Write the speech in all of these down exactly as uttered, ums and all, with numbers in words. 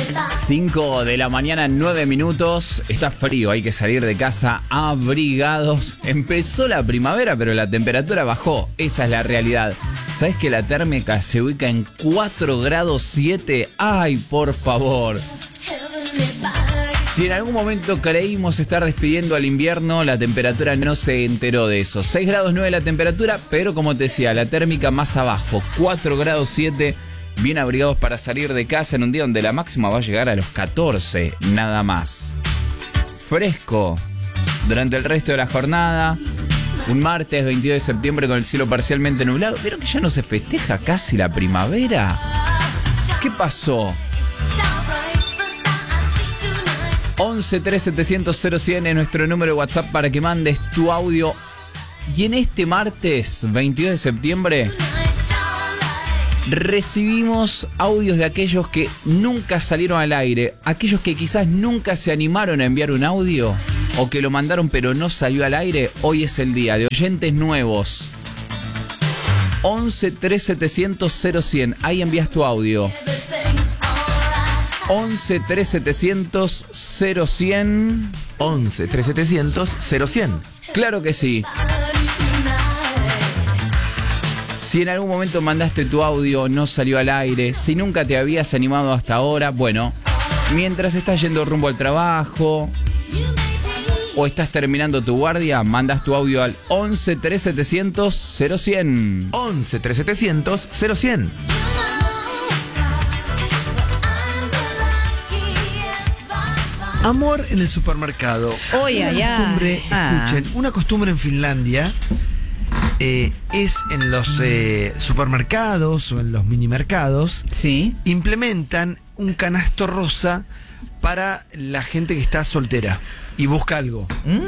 cinco de la mañana, nueve minutos. Está frío, hay que salir de casa abrigados. Empezó la primavera, pero la temperatura bajó. Esa es la realidad. ¿Sabes que la térmica se ubica en cuatro grados siete? ¡Ay, por favor! Si en algún momento creímos estar despidiendo al invierno, la temperatura no se enteró de eso. seis grados nueve la temperatura, pero como te decía, la térmica más abajo, cuatro grados siete. Bien abrigados para salir de casa en un día donde la máxima va a llegar a los catorce, nada más. Fresco durante el resto de la jornada. Un martes veintidós de septiembre con el cielo parcialmente nublado. ¿Vieron que ya no se festeja casi la primavera? ¿Qué pasó? once tres setecientos cero cien es nuestro número de WhatsApp para que mandes tu audio. Y en este martes veintidós de septiembre recibimos audios de aquellos que nunca salieron al aire, aquellos que quizás nunca se animaron a enviar un audio o que lo mandaron pero no salió al aire. Hoy es el día de oyentes nuevos. once tres setecientos cero cien, ahí envías tu audio. once tres setecientos cero cien. once tres setecientos cero cien. Claro que sí. Si en algún momento mandaste tu audio, no salió al aire, si nunca te habías animado hasta ahora, bueno, mientras estás yendo rumbo al trabajo o estás terminando tu guardia, mandas tu audio al once tres setecientos cero cien. once tres setecientos cero cien. Amor en el supermercado. Oy, Una ay, ay. costumbre, Ah. escuchen, una costumbre en Finlandia eh, es en los eh, supermercados o en los minimercados, Sí. implementan un canasto rosa para la gente que está soltera y busca algo.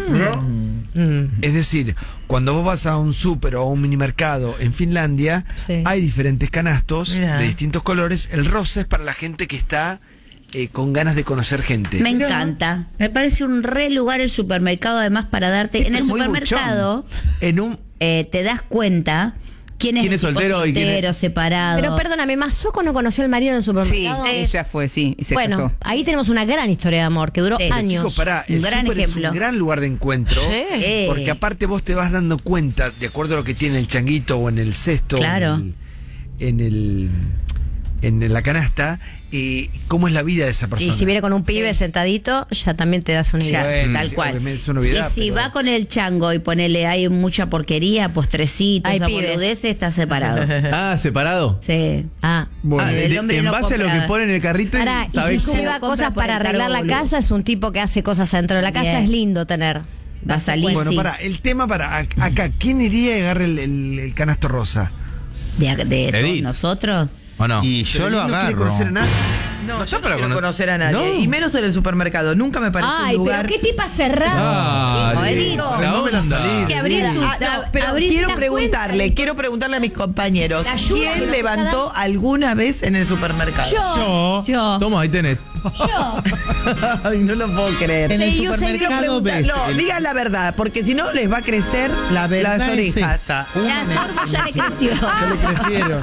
Mm. Es decir, cuando vos vas a un súper o a un minimercado en Finlandia, Sí. hay diferentes canastos Mirá. de distintos colores. El rosa es para la gente que está eh, con ganas de conocer gente. Me encanta. Me parece un re lugar el supermercado, además, para darte. Sí, en el pero muy supermercado En un eh, te das cuenta quién es, ¿Quién el es tipo soltero y quién es- soltero, separado. Pero perdóname, ¿Mazoco no conoció al marido en el Sí, supermercado? ella fue, sí, y se Bueno, casó. ahí tenemos una gran historia de amor que duró Sí. años. Chicos, pará, Un el gran súper es ejemplo. un gran lugar de encuentro. Sí. Porque aparte vos te vas dando cuenta, de acuerdo a lo que tiene el changuito o en el cesto, Claro. en el, en el en la canasta, eh, cómo es la vida de esa persona. Y si viene con un pibe Sí. sentadito, ya también te das una Ya, idea. Bueno, tal sí, cual. obviamente es una Y novedad, si pero- va con el chango y ponele, hay mucha porquería, postrecitos, Hay esa pibes. boludez, está separado. Ah, separado. Sí. Ah. Bueno, Ah, el de- hombre en no base a lo compra- que pone en el carrito, Pará, y ¿sabés si cómo? lleva Compra cosas por para el cargo arreglar la boludo. casa, es un tipo que hace cosas adentro de la casa, Bien. es lindo tener. Va a salir. Bueno, sí. para el tema para ac- acá, ¿quién iría y agarre el, el- el canasto rosa? De, de todos Edith. nosotros. ¿O no? Y Pero yo lo él no quiere agarro. conocer a nadie. No, No, yo yo para no quiero cono- conocer a nadie. No. Y menos en el supermercado. Nunca me pareció Ay, un lugar. pero qué tipa cerrada. Dale, Edith. la No me la onda. salí. Que abrir tu- Ah, no, pero abrir quiero una preguntarle, cuenta. quiero preguntarle a mis compañeros, La ayuda que ¿quién nos levantó alguna vez en el supermercado? Yo. Yo, Yo. Toma, ahí tenés. Yo. Ay, no lo puedo creer. en el Sí, yo sé, Quiero supermercado preguntar- ves. no, el- digan la verdad, porque si no les va a crecer la verdad las es orejas. esta. La Una, sorbo ya le creció. Ya le crecieron.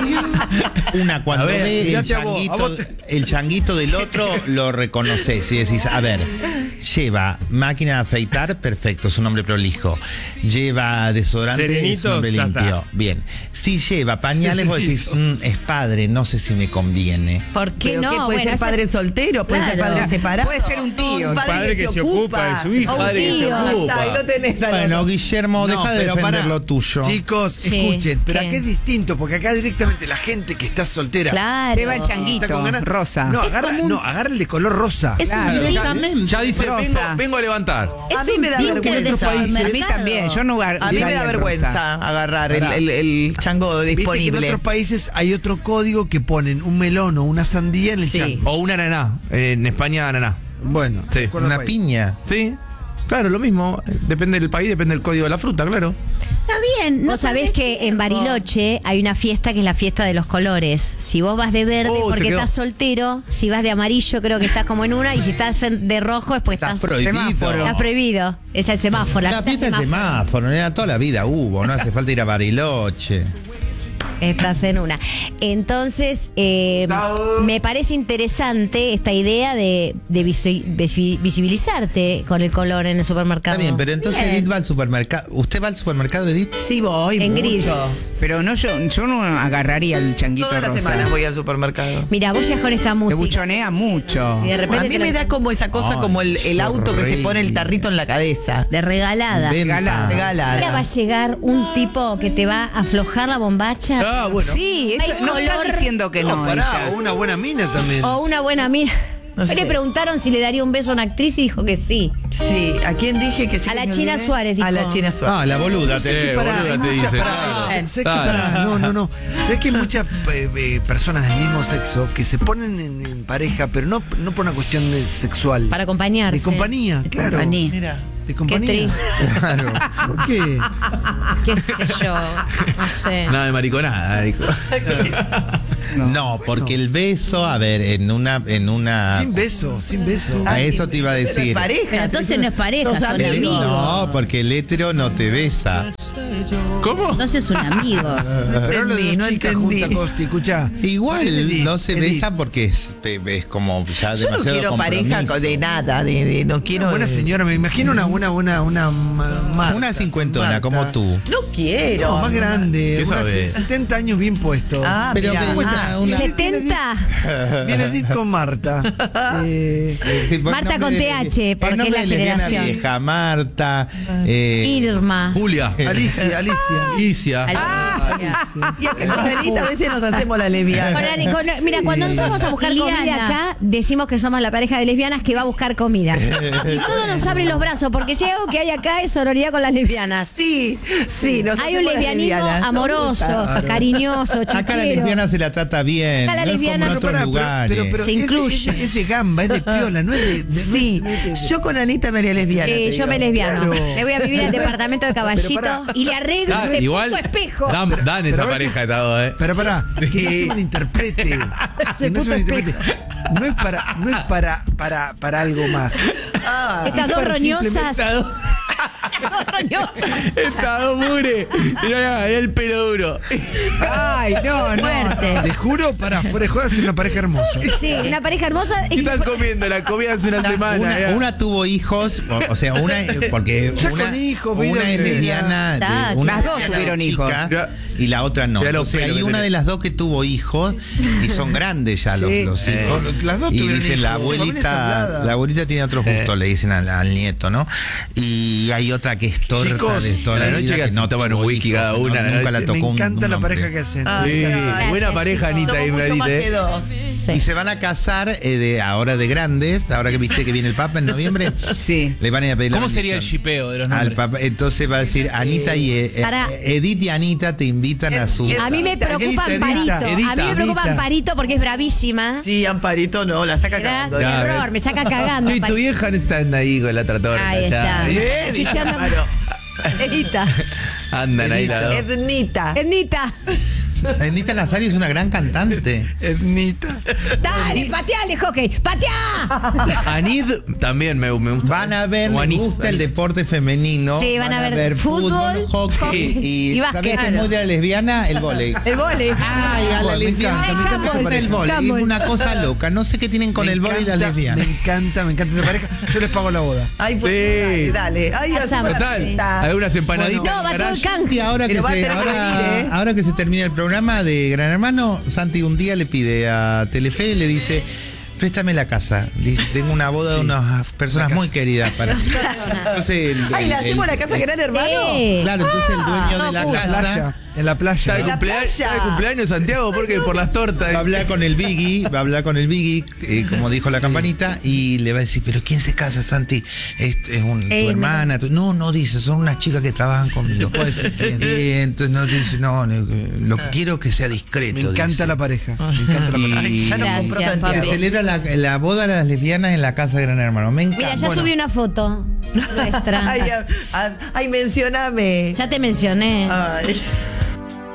una cuando A ver, ve el mirate a vos, a changuito, vos te- el changuito del otro, lo reconoces y decís, a ver, lleva máquina de afeitar, perfecto, es un hombre prolijo. Lleva desodorante, es un Serenito, hombre ya limpio. está. Bien. Si lleva pañales, vos decís, "Mm, es padre, no sé si me conviene. ¿Por qué ¿Pero no? qué? ¿Puede Bueno, ser eso- padre soltero? ¿Puede ser Claro. padre separado? Puede ser un tío, Un un padre que se ocupa de su hijo. Un Padre que se tío. ocupa. Ahí lo tenés. al Bueno, otro. Guillermo, No, deja de pero defender pará. lo tuyo. Chicos, Sí, escuchen, pero ¿qué? acá es distinto, porque acá directamente la gente que está soltera Claro. Lleva el está changuito, con ganas- rosa. No, agarra, no, agarra el de color rosa. Es un Claro. vínculo- Directamente. Ya dice, Rosa. vengo, vengo a levantar. es A mí un me da vínculo vergüenza. de A mí A mí supermercado. también, yo no gar- A mí me usaría da el vergüenza rosa. agarrar el, Pará. el, el chango Viste que en disponible. otros países hay otro código que ponen un melón o una sandía en el Sí. chango. O una ananá. En España, ananá. Bueno, Sí. de acuerdo al Una país. piña. Sí. Claro, lo mismo. Depende del país, depende del código de la fruta, claro. Está bien. Vos sabés que en Bariloche hay una fiesta que es la fiesta de los colores. Si vos vas de verde Oh, se porque quedó. estás soltero, si vas de amarillo creo que estás como en una, y si estás en- de rojo es porque Estás estás, prohibido. semáforo. Estás prohibido. Está el semáforo. La fiesta del semáforo, era toda la vida hubo, no hace falta ir a Bariloche. Estás en una. Entonces, eh, me parece interesante esta idea de, de visi- visi- visibilizarte con el color en el supermercado. Está bien, pero entonces Bien. Edith va al supermercado. ¿Usted va al supermercado, Edith? Sí, voy. En mucho. gris. Pero no, yo, yo no agarraría el changuito Todas las rosa. semanas voy al supermercado. Mira, vos ya con esta Te música. buchonea mucho. Y de repente A mí te me lo- da como esa cosa, Ay, como el, el auto que se horrible. pone el tarrito en la cabeza. De regalada. Venta. Regalada. Regalada. Ahora va a llegar un tipo que te va a aflojar la bombacha. Ah, bueno. Sí, eso, Hay no está color. diciendo que no, No, pará, ella. una buena mina también. O una buena amiga. No Le sé. preguntaron si le daría un beso a una actriz y dijo que sí. Sí, ¿a quién dije que sí? A que la me China olvidé? Suárez, dijo. A la China Suárez. Ah, la boluda. Sí, te- Pará, boluda, hay te muchas- dice. pará, Claro. ¿sabes qué? Dale. Pará, no, no, no. ¿Sabes que hay muchas eh, eh, personas del mismo sexo que se ponen en, en pareja, pero no, no por una cuestión de sexual? Para acompañarse. De compañía, De claro. compañía. Mira. De compañía. triste. Claro. ¿Por qué? Qué sé yo. No sé. Nada de mariconada, dijo. No, porque el beso, a ver, en una, en una. Sin beso, sin beso. A eso te iba a Pero es decir. pareja. Pero entonces no es pareja, Los son El- amigos. no, porque el hétero no te besa. ¿Cómo? Entonces es un amigo. Pero lo de entendí, dos no chicas entendí. juntas, Costi, escuchá. Igual Edith, no se Edith. besa porque es, es como ya Yo no demasiado quiero pareja compromiso. con- de nada, de, de- no quiero. Una buena de- señora, me imagino una buena, una, una, ma- Marta, Una cincuentona Marta. como tú. No quiero. No, más grande. ¿Qué unas sabés? setenta años bien puesto. Ah, Pero mira. que una- Ah, una- setenta. Viene Edith con Marta. Eh, Eh, por Marta nombre con de- T H, el porque nombre es la de lesbiana generación. vieja, Marta. eh, Irma. Julia. Alicia, Alicia. Isia. y acá con Anita a veces nos hacemos la lesbiana. Con Ari- con- mira, cuando nosotros vamos a buscar Liliana. comida acá, decimos que somos la pareja de lesbianas que va a buscar comida. Y todos nos abren los brazos, porque si hay algo que hay acá es sororidad con las lesbianas. Sí, sí, nos Hay un hacemos las lesbianismo lesbianas. Nos amoroso, gusta. cariñoso, Acá la chichero. lesbiana se la trata bien. Acá la no es lesbiana- como en Pero otros pará, lugares. pero- pero Se es de- incluye. Es de, es de gamba, es de piola, no es de. de- Sí, no es de- yo con Anita me haría lesbiana. Eh, te yo digo. me lesbiano. Claro. Le voy a vivir al departamento de Caballito pará. y le arreglo Ah, ese igual. puto espejo. Dan, dan esa pero a ver pareja que- de todo, ¿eh? Pero pará, que no se malinterprete. Que Ese no se puto malinterprete. No es para, no es para, para, para algo más. Ah, Estas dos para roñosas. simplemente- Dos roñosas. Estado mure. Mira, el pelo duro. Ay, no, no. Fuerte. Les juro, para fuera de joda, es una pareja hermosa. Sí, una pareja hermosa. ¿Qué están comiendo? La comida hace una semana. Una, ya. una tuvo hijos, o, o sea, una porque Ya una, con hijos, una vida es que- lesbiana, Está, de- una las dos lesbiana tuvieron chica hijos. y la otra no. Ya los Entonces pelos hay que una tenés. de las dos que tuvo hijos y son grandes ya los, Sí. los Eh. hijos. Las dos Y tuvieron dicen la hijos. Familia abuelita, ensamblada. la abuelita tiene otro gusto, le dicen al, al nieto, ¿no? Y hay otra que es torta Chicos, de toda a la la noche vida que que no se toman un tuvo whisky hijos, cada no- una a la nunca la noche. tocó Me un- encanta un la hombre. pareja que hacen. Ay, Sí, gracias, buena pareja, chicos. Anita somos y mucho más que Marite. dos. Sí. Y se van a casar eh, de ahora de grandes, ahora que viste que viene el Papa en noviembre. Sí. Le van a ir a pedir la ¿Cómo sería el bendición. shipeo de los Al nombres? Papa. Entonces va a decir Anita y eh, eh, Para- Edith y Anita te invitan a su. A mí me Edita, preocupa Edita, Amparito. Edita, A mí me preocupa Edita. Amparito porque es bravísima. Sí, Amparito no, la saca Era cagando. Ya, terror, ves. me saca cagando. Sí, tu Amparito. vieja está ahí con la otra torta. Ahí ya. está. Bien, Chucheando- claro. Edita. Andan ahí las dos. Ednita. Ednita. Anita Nazario es una gran cantante. Ednita. Dale, pateale, hockey. ¡Pateá! Anid también me, me gusta. Van a ver, O les Anís. gusta el deporte femenino. Sí, van a ver fútbol, fútbol, hockey hockey y, y ¿sabés básquet. qué es muy de la lesbiana? El vóley. El vole. Ay, a la Me lesbiana encanta, me encanta esa el pareja. vóley. Es Handball. una cosa loca. No sé qué tienen con Me el vóley y la encanta, lesbiana. Me encanta, me encanta esa pareja. Yo les pago la boda. Ay, pues Sí. dale, dale. Ay, Pasamos. hacemos la Total. fiesta. Algunas empanaditas. No, va en todo el garage. canje. Y ahora que, Pero va a se, tener que ahora, venir, ¿eh? ahora que se termina el programa de Gran Hermano, Santi un día le pide a Telefe, le dice, préstame la casa. Dice, tengo una boda de unas personas muy queridas para ti. Entonces, el- Ay, ¿le el- hacemos el- la casa Gran Hermano? Sí. Claro, entonces el dueño de la no, En la casa playa. En la playa. Está de En la cumpleaños, playa. está de cumpleaños Santiago porque por las tortas. va a hablar con el Biggie, va a hablar con el Biggie, eh, como dijo la campanita, y le va a decir, pero ¿quién se casa, Santi? ¿Es, es un, tu Eh, hermana? tu-". No, no dice, son unas chicas que trabajan conmigo. Puede ser quién. Eh, entonces no dice, no, no, lo que quiero es que sea discreto. Me encanta dice. la pareja. Me encanta la pareja. Y Ya no Gracias, compró se Santiago. papi. celebra la, la boda de las lesbianas en la casa de Gran Hermano. Me encanta. Mira, ya Bueno, subí una foto nuestra. Ay, a- a- ay, mencioname. Ya te mencioné. Ay.